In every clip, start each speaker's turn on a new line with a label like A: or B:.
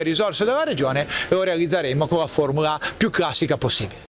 A: risorse della regione e lo realizzeremo con la formula più classica possibile.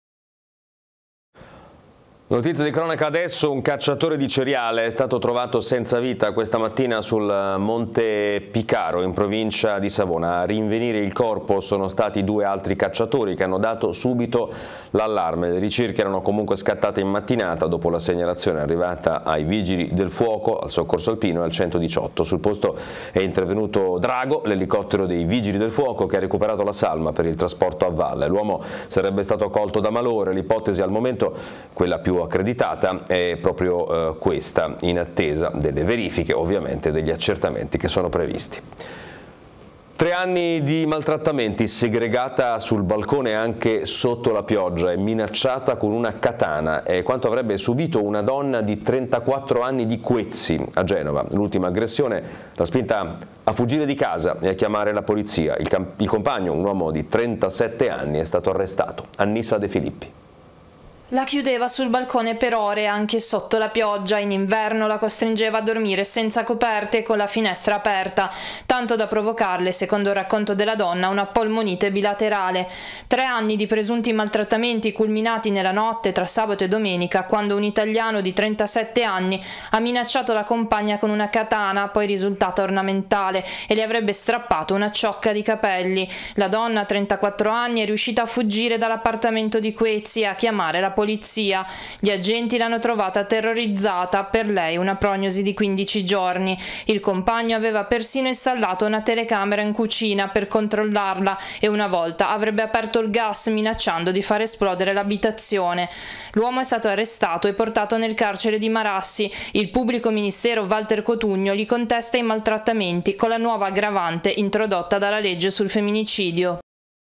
B: Notizia di cronaca adesso: un cacciatore di cereale è stato trovato senza vita questa mattina sul Monte Picaro in provincia di Savona. A rinvenire il corpo sono stati 2 altri cacciatori che hanno dato subito l'allarme. Le ricerche erano comunque scattate in mattinata dopo la segnalazione arrivata ai vigili del fuoco, al soccorso alpino e al 118. Sul posto è intervenuto Drago, l'elicottero dei vigili del fuoco, che ha recuperato la salma per il trasporto a valle. L'uomo sarebbe stato colto da malore. L'ipotesi al momento, quella più accreditata, è proprio questa, in attesa delle verifiche, ovviamente degli accertamenti che sono previsti. 3 anni di maltrattamenti, segregata sul balcone anche sotto la pioggia e minacciata con una katana. È quanto avrebbe subito una donna di 34 anni di Quezzi, a Genova. L'ultima aggressione l'ha spinta a fuggire di casa e a chiamare la polizia. Il compagno, un uomo di 37 anni, è stato arrestato. Annissa De Filippi.
C: La chiudeva sul balcone per ore anche sotto la pioggia. In inverno la costringeva a dormire senza coperte e con la finestra aperta, tanto da provocarle, secondo il racconto della donna, una polmonite bilaterale. 3 anni di presunti maltrattamenti culminati nella notte tra sabato e domenica, quando un italiano di 37 anni ha minacciato la compagna con una katana, poi risultata ornamentale, e le avrebbe strappato una ciocca di capelli. La donna, 34 anni, è riuscita a fuggire dall'appartamento di Quezzi e a chiamare la polizia. Gli agenti l'hanno trovata terrorizzata, per lei una prognosi di 15 giorni. Il compagno aveva persino installato una telecamera in cucina per controllarla e una volta avrebbe aperto il gas minacciando di far esplodere l'abitazione. L'uomo è stato arrestato e portato nel carcere di Marassi. Il pubblico ministero Walter Cotugno gli contesta i maltrattamenti con la nuova aggravante introdotta dalla legge sul femminicidio.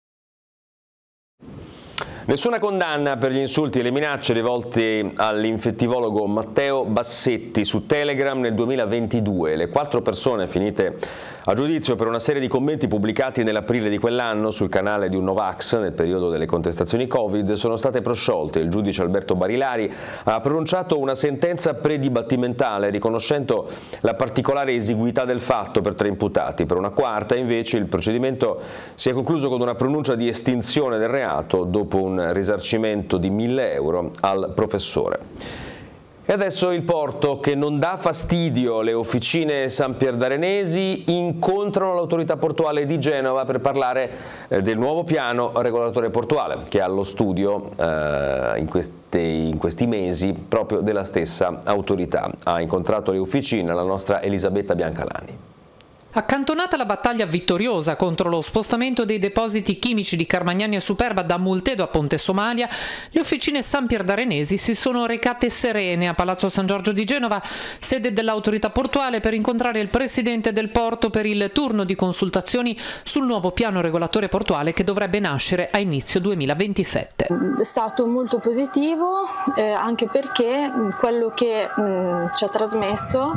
B: Nessuna condanna per gli insulti e le minacce rivolte all'infettivologo Matteo Bassetti su Telegram nel 2022. Le 4 persone finite a giudizio per una serie di commenti pubblicati nell'aprile di quell'anno sul canale di un Novax nel periodo delle contestazioni Covid sono state prosciolte. Il giudice Alberto Barilari ha pronunciato una sentenza predibattimentale riconoscendo la particolare esiguità del fatto per 3 imputati. Per una quarta, invece, il procedimento si è concluso con una pronuncia di estinzione del reato dopo un risarcimento di 1.000 euro al professore. E adesso il porto, che non dà fastidio. Le officine Sampierdarenesi incontrano l'autorità portuale di Genova per parlare del nuovo piano regolatore portuale che è allo studio in questi mesi proprio della stessa autorità. Ha incontrato le officine la nostra Elisabetta Biancalani.
D: Accantonata la battaglia vittoriosa contro lo spostamento dei depositi chimici di Carmagnani e Superba da Multedo a Ponte Somalia, le officine Sampierdarenesi si sono recate serene a Palazzo San Giorgio di Genova, sede dell'autorità portuale, per incontrare il presidente del porto per il turno di consultazioni sul nuovo piano regolatore portuale che dovrebbe nascere a inizio 2027.
E: È stato molto positivo anche perché quello che ci ha trasmesso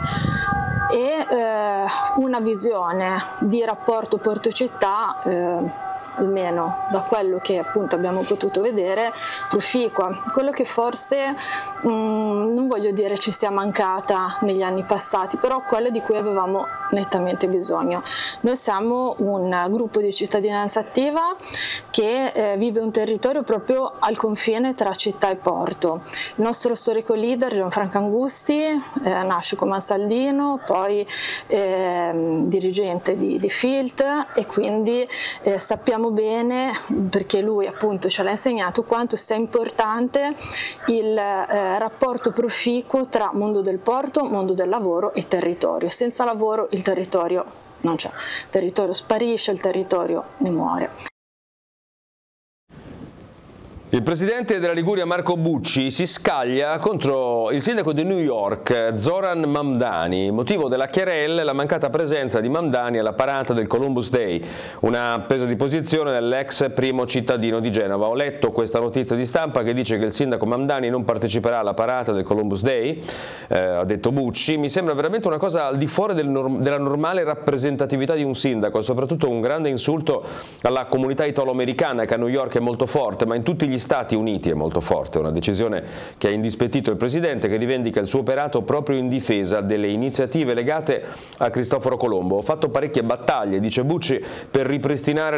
E: è una visione di rapporto porto-città, almeno da quello che appunto abbiamo potuto vedere, proficua. Quello che forse non voglio dire ci sia mancata negli anni passati, però quello di cui avevamo nettamente bisogno. Noi siamo un gruppo di cittadinanza attiva che vive un territorio proprio al confine tra città e porto. Il nostro storico leader Gianfranco Angusti nasce come Ansaldino, poi dirigente di FILT, e quindi sappiamo bene, perché lui appunto ce l'ha insegnato, quanto sia importante il rapporto proficuo tra mondo del porto, mondo del lavoro e territorio. Senza lavoro il territorio non c'è, il territorio sparisce, il territorio ne muore.
B: Il presidente della Liguria Marco Bucci si scaglia contro il sindaco di New York Zoran Mamdani. Motivo della querela è la mancata presenza di Mamdani alla parata del Columbus Day, una presa di posizione dell'ex primo cittadino di Genova. Ho letto questa notizia di stampa che dice che il sindaco Mamdani non parteciperà alla parata del Columbus Day, ha detto Bucci. Mi sembra veramente una cosa al di fuori della normale rappresentatività di un sindaco, soprattutto un grande insulto alla comunità italo-americana, che a New York è molto forte, ma in tutti gli Stati Uniti è molto forte. Una decisione che ha indispettito il presidente, che rivendica il suo operato proprio in difesa delle iniziative legate a Cristoforo Colombo. Ho fatto parecchie battaglie, dice Bucci, per ripristinare